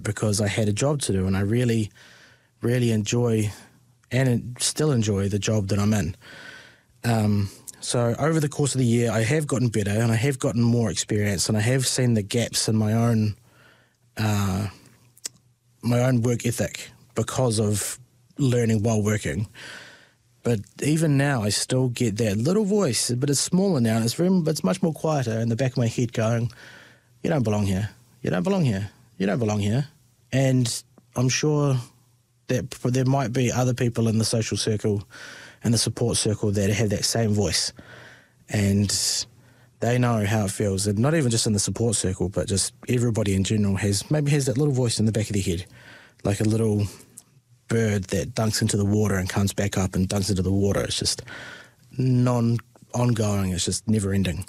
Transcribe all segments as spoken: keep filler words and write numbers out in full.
because I had a job to do, and I really, really enjoy and still enjoy the job that I'm in. Um, so over the course of the year, I have gotten better and I have gotten more experience, and I have seen the gaps in my own uh, my own work ethic because of learning while working. But even now, I still get that little voice, but it's smaller now, and it's very, it's much more quieter in the back of my head going, you don't belong here, you don't belong here, you don't belong here. And I'm sure that there might be other people in the social circle and the support circle that have that same voice, and they know how it feels. And not even just in the support circle, but just everybody in general has maybe has that little voice in the back of their head, like a little bird that dunks into the water and comes back up and dunks into the water. It's just non-ongoing. It's just never-ending.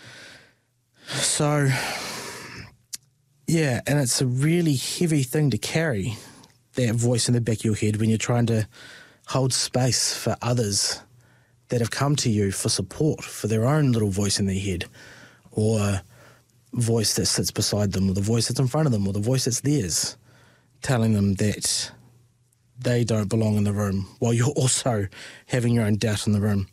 So, yeah, and it's a really heavy thing to carry, that voice in the back of your head when you're trying to hold space for others that have come to you for support, for their own little voice in their head, or voice that sits beside them, or the voice that's in front of them, or the voice that's theirs, telling them that they don't belong in the room while you're also having your own doubt in the room.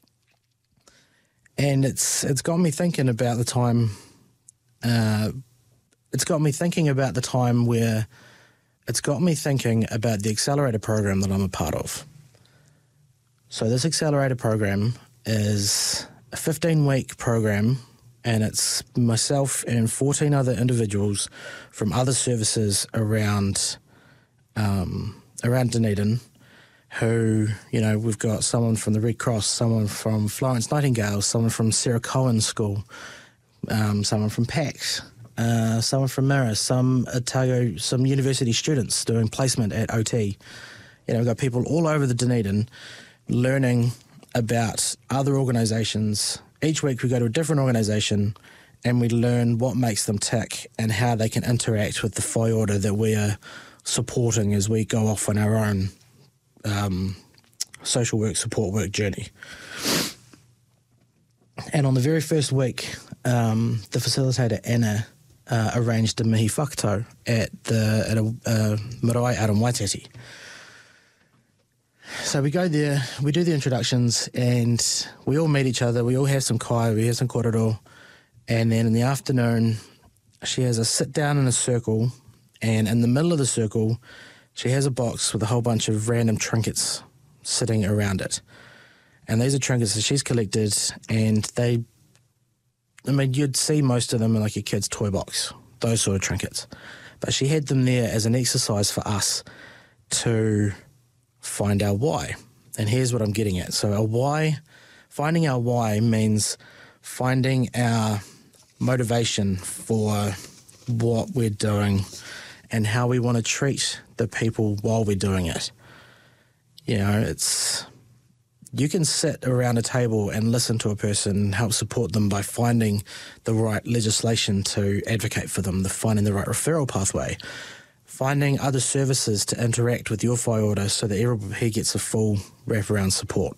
And it's it's got me thinking about the time, uh, it's got me thinking about the time where It's got me thinking about the accelerator program that I'm a part of. So this accelerator program is a fifteen-week program, and it's myself and fourteen other individuals from other services around um, around Dunedin who, you know, we've got someone from the Red Cross, someone from Florence Nightingale, someone from Sarah Cohen School, um, someone from PACS, Uh, someone from Mirror, some Otago, some university students doing placement at O T. You know, we've got people all over the Dunedin learning about other organisations. Each week we go to a different organisation and we learn what makes them tick and how they can interact with the whai ora that we are supporting as we go off on our own um, social work, support work journey. And on the very first week, um, the facilitator, Anna, Uh, arranged a mihi whakatau at the at a uh, marae out in Waititi. So we go there, we do the introductions, and we all meet each other. We all have some kai, we have some korero, and then in the afternoon, she has us sit down in a circle, and in the middle of the circle, she has a box with a whole bunch of random trinkets sitting around it. And these are trinkets that she's collected, and they I mean, you'd see most of them in like your kid's toy box, those sort of trinkets. But she had them there as an exercise for us to find our why. And here's what I'm getting at. So our why, finding our why means finding our motivation for what we're doing and how we want to treat the people while we're doing it. You know, it's... You can sit around a table and listen to a person and help support them by finding the right legislation to advocate for them, the finding the right referral pathway, finding other services to interact with your whai ora so that everybody gets a full wraparound support.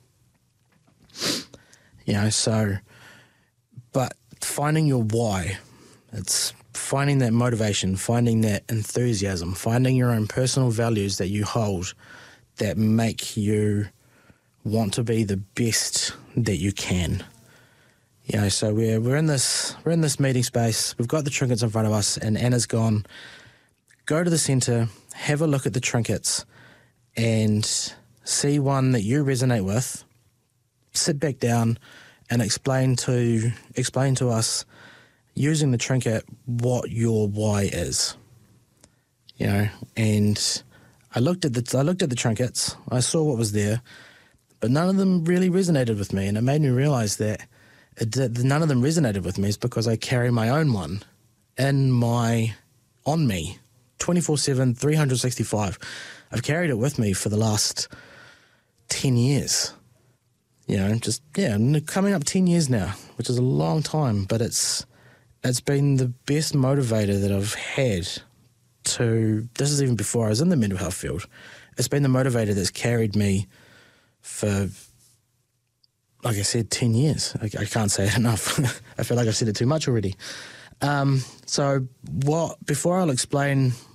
You know, so, but finding your why, it's finding that motivation, finding that enthusiasm, finding your own personal values that you hold that make you want to be the best that you can. You know, so we're we're in this we're in this meeting space. We've got the trinkets in front of us, and Anna's gone, go to the centre, have a look at the trinkets, and see one that you resonate with. Sit back down and explain to explain to us, using the trinket, what your why is. You know, and I looked at the I looked at the trinkets. I saw what was there. But none of them really resonated with me, and it made me realise that it did, none of them resonated with me is because I carry my own one in my, on me, twenty-four seven, three hundred sixty-five. I've carried it with me for the last ten years. You know, just, yeah, coming up ten years now, which is a long time, but it's it's been the best motivator that I've had to, this is even before I was in the mental health field, it's been the motivator that's carried me for, like I said, ten years. I, I can't say it enough. I feel like I've said it too much already. Um, so what? Before I'll explain